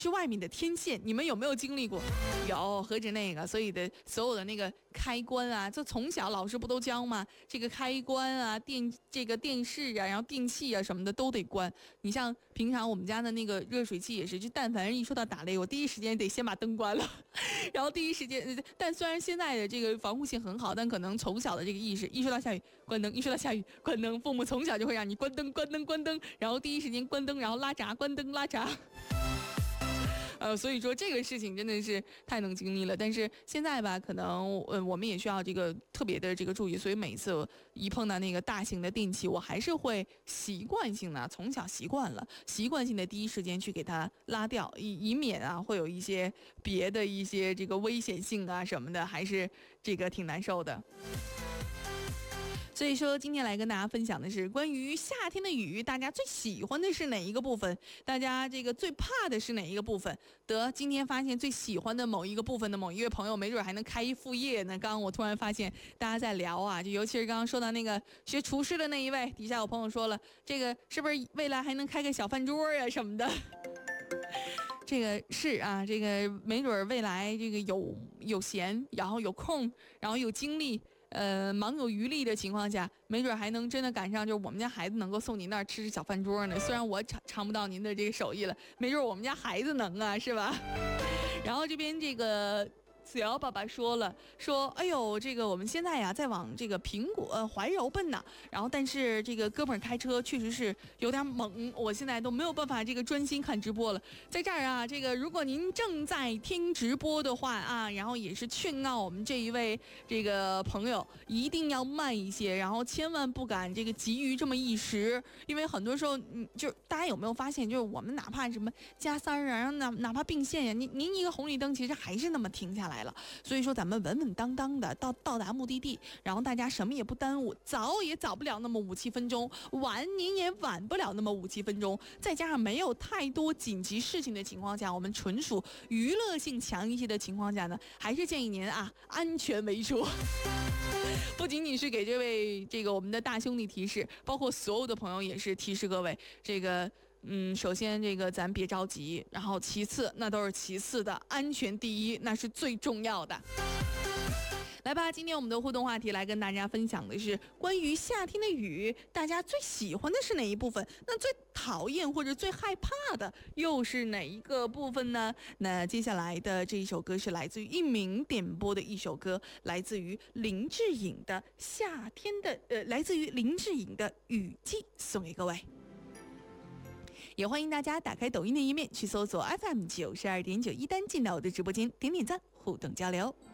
是外面的天线，你们有没有经历过？有，何止那个，所以的所有的那个开关啊，就从小老师不都教吗？这个开关啊，这个电视啊，然后电器啊什么的都得关。你像平常我们家的那个热水器也是，就但凡一说到打雷，我第一时间得先把灯关了，然后第一时间，但虽然现在的这个防护性很好，但可能从小的这个意识，一说到下雨关灯，一说到下雨关灯，父母从小就会让你关灯关灯关灯，然后第一时间关灯，然后拉闸关灯拉闸。所以说这个事情真的是太能经历了，但是现在吧，可能我们也需要这个特别的这个注意，所以每次一碰到那个大型的电器，我还是会习惯性的，从小习惯了，习惯性的第一时间去给它拉掉，以免啊会有一些别的一些这个危险性啊什么的，还是这个挺难受的。所以说今天来跟大家分享的是关于夏天的雨，大家最喜欢的是哪一个部分？大家这个最怕的是哪一个部分？今天发现最喜欢的某一个部分的某一位朋友，没准还能开一副业呢。刚刚我突然发现大家在聊啊，就尤其是刚刚说到那个学厨师的那一位，底下有朋友说了，这个是不是未来还能开个小饭桌呀什么的？这个是啊，这个没准未来这个有闲，然后有空，然后有精力。忙有余力的情况下，没准还能真的赶上，就是我们家孩子能够送您那儿吃小饭桌呢。虽然我尝不到您的这个手艺了，没准我们家孩子能啊，是吧？然后这边这个子瑶爸爸说了，哎呦，这个我们现在呀在往这个苹果怀柔奔呢，然后但是这个哥们儿开车确实是有点猛，我现在都没有办法这个专心看直播了。在这儿啊，这个如果您正在听直播的话啊，然后也是劝告我们这一位这个朋友一定要慢一些，然后千万不敢这个急于这么一时，因为很多时候就大家有没有发现，就是我们哪怕什么加塞啊，然后哪怕并线呀，您一个红绿灯其实还是那么停下来了。所以说咱们稳稳当当的到达目的地，然后大家什么也不耽误，早也早不了那么5-7分钟，晚您也晚不了那么5-7分钟，再加上没有太多紧急事情的情况下，我们纯属娱乐性强一些的情况下呢，还是建议您啊安全为主。不仅仅是给这个我们的大兄弟提示，包括所有的朋友也是提示各位，这个首先这个咱别着急，然后其次那都是其次的，安全第一，那是最重要的。来吧，今天我们的互动话题来跟大家分享的是关于夏天的雨，大家最喜欢的是哪一部分？那最讨厌或者最害怕的又是哪一个部分呢？那接下来的这一首歌是来自于一鸣点播的一首歌，来自于林志颖的夏天的来自于林志颖的雨季，送给各位。也欢迎大家打开抖音的一面去搜索 FM 92.9一丹进到我的直播间，点点赞，互动交流。